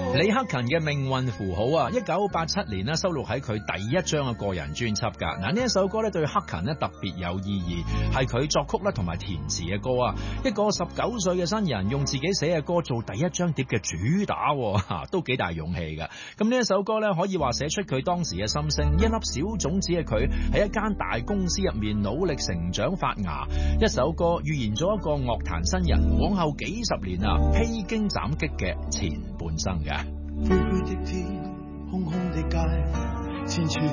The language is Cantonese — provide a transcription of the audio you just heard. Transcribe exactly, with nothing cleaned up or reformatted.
李克勤嘅命運符號啊，一九八七年咧收錄喺佢第一張嘅個人專輯噶。嗱，呢一首歌咧對克勤咧特別有意義，係佢作曲咧同埋填詞嘅歌啊。一個十九歲嘅新人用自己寫嘅歌做第一張碟嘅主打，吓都幾大勇氣噶。咁呢一首歌咧可以話寫出佢當時嘅心聲。一粒小種子嘅佢喺一間大公司入面努力成長發芽，一首歌預言咗一個樂壇新人往後幾十年啊披荊斬棘嘅前半生嘅。 灰灰的天，空空的街，千處